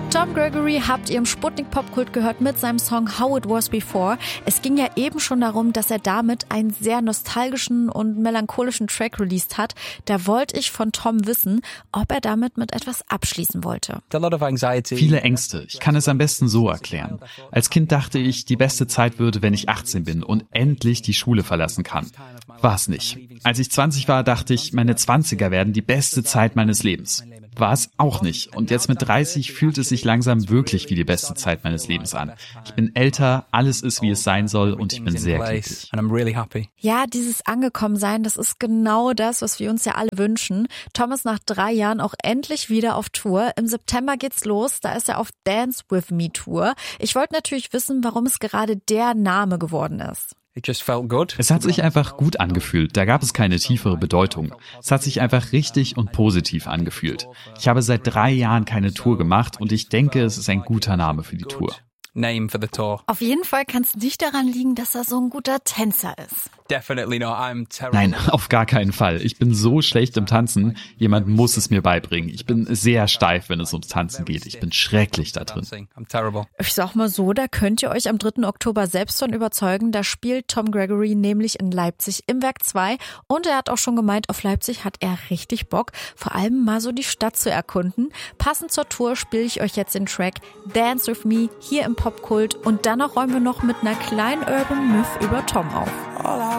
Tom Gregory habt ihr im Sputnik Popkult gehört mit seinem Song How It Was Before. Es ging ja eben schon darum, dass er damit einen sehr nostalgischen und melancholischen Track released hat. Da wollte ich von Tom wissen, ob er damit mit etwas abschließen wollte. Viele Ängste. Ich kann es am besten so erklären. Als Kind dachte ich, die beste Zeit würde, wenn ich 18 bin und endlich die Schule verlassen kann. War es nicht. Als ich 20 war, dachte ich, meine 20er werden die beste Zeit meines Lebens. War es auch nicht. Und jetzt mit 30 fühlt es sich langsam wirklich wie die beste Zeit meines Lebens an. Ich bin älter, alles ist, wie es sein soll und ich bin sehr glücklich. Ja, dieses Angekommensein, das ist genau das, was wir uns ja alle wünschen. Tom ist nach 3 Jahren auch endlich wieder auf Tour. Im September geht's los, da ist er auf Dance With Me Tour. Ich wollte natürlich wissen, warum es gerade der Name geworden ist. Es hat sich einfach gut angefühlt, da gab es keine tiefere Bedeutung. Es hat sich einfach richtig und positiv angefühlt. Ich habe seit 3 Jahren keine Tour gemacht und ich denke, es ist ein guter Name für die Tour. Auf jeden Fall kann es nicht daran liegen, dass er so ein guter Tänzer ist. Nein, auf gar keinen Fall. Ich bin so schlecht im Tanzen, jemand muss es mir beibringen. Ich bin sehr steif, wenn es ums Tanzen geht. Ich bin schrecklich da drin. Ich sag mal so, da könnt ihr euch am 3. Oktober selbst von überzeugen. Da spielt Tom Gregory nämlich in Leipzig im Werk 2 und er hat auch schon gemeint, auf Leipzig hat er richtig Bock, vor allem mal so die Stadt zu erkunden. Passend zur Tour spiele ich euch jetzt den Track Dance With Me hier im Popkult und danach räumen wir noch mit einer kleinen Urban Myth über Tom auf.